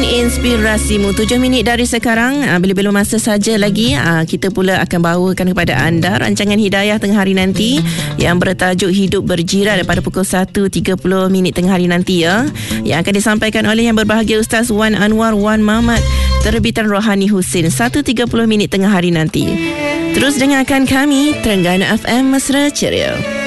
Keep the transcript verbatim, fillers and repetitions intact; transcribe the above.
Inspirasimu. Tujuh minit dari sekarang, bila-bila masa saja lagi, kita pula akan bawakan kepada anda rancangan Hidayah tengah hari nanti yang bertajuk Hidup Berjiran pada pukul satu tiga puluh minit tengah hari nanti ya. Yang akan disampaikan oleh yang berbahagia Ustaz Wan Anwar Wan Mamat, terbitan Rohani Husin, satu tiga puluh minit tengah hari nanti. Terus dengarkan kami, Terengganu F M Mesra Ceria.